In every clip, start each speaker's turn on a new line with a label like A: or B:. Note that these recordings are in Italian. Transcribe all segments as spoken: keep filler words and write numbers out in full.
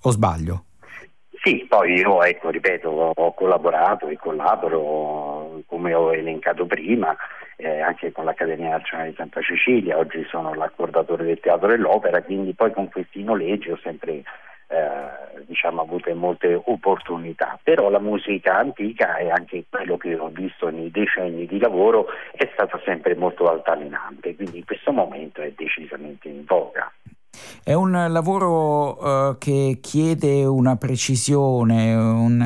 A: o sbaglio?
B: Sì, poi io, ecco, ripeto, ho collaborato e collaboro, come ho elencato prima, eh, anche con l'Accademia Nazionale di Santa Cecilia. Oggi sono l'accordatore del Teatro dell'Opera, quindi poi con questi noleggi ho sempre eh, diciamo avuto molte opportunità. Però la musica antica, e anche quello che ho visto nei decenni di lavoro, è stata sempre molto altalenante, quindi in questo momento è decisamente in voga.
A: È un lavoro uh, che chiede una precisione, un,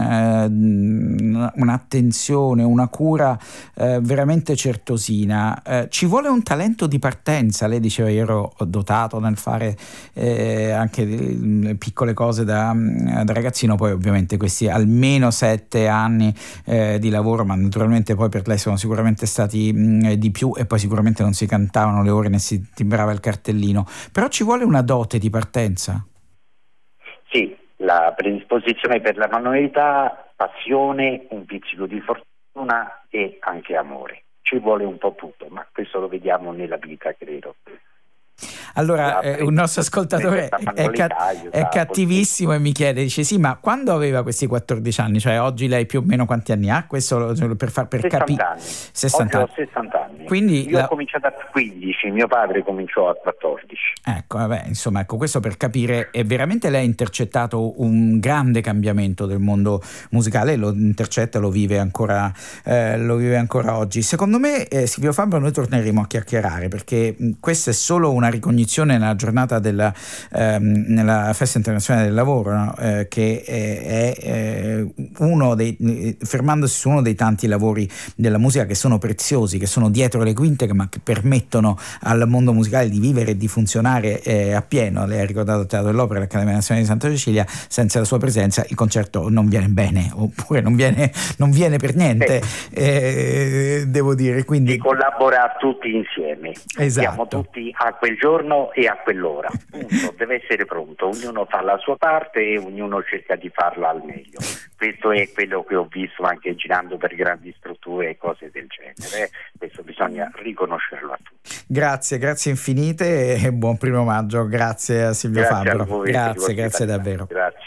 A: uh, un'attenzione, una cura uh, veramente certosina. Uh, ci vuole un talento di partenza. Lei diceva io ero dotato nel fare eh, anche le piccole cose da, da ragazzino, poi ovviamente questi almeno sette anni eh, di lavoro, ma naturalmente poi per lei sono sicuramente stati mh, di più, e poi sicuramente non si cantavano le ore né si timbrava il cartellino, però ci vuole una dote di partenza?
B: Sì, la predisposizione per la manualità, passione, un pizzico di fortuna e anche amore. Ci vuole un po' tutto, ma questo lo vediamo nella vita, credo.
A: Allora eh, un nostro ascoltatore è, cat- è cattivissimo e mi chiede, dice sì, ma quando aveva questi quattordici anni, cioè oggi lei più o meno quanti anni ha? Questo per far per capire.
B: sessanta anni. Oggi ho sessanta anni.
A: Quindi
B: io
A: la...
B: ho cominciato a quindici, mio padre cominciò a quattordici.
A: Ecco, vabbè, insomma, ecco, questo per capire, e veramente lei ha intercettato un grande cambiamento del mondo musicale, lo intercetta, lo vive ancora eh, lo vive ancora oggi. Secondo me, eh, Silvio Fabbro, noi torneremo a chiacchierare, perché mh, questa è solo una ricognizione nella giornata della ehm, nella Festa Internazionale del Lavoro, no? eh, che è, è eh, uno dei, fermandosi su uno dei tanti lavori della musica che sono preziosi, che sono dietro le quinte, ma che permettono al mondo musicale di vivere e di funzionare eh, a pieno. Lei ha ricordato il Teatro dell'Opera e l'Accademia Nazionale di Santa Cecilia. Senza la sua presenza il concerto non viene bene, oppure non viene, non viene per niente, eh, devo dire. Quindi
B: si collabora tutti insieme,
A: esatto.
B: Siamo tutti a quel giorno e a quell'ora, punto. Deve essere pronto, ognuno fa la sua parte e ognuno cerca di farla al meglio. Questo è quello che ho visto anche girando per grandi strutture e cose del genere. Questo bisogna riconoscerlo a tutti.
A: Grazie, grazie infinite e buon primo maggio. Grazie a Silvio
B: grazie
A: Fabbro.
B: A voi,
A: grazie, grazie davvero.
B: Grazie.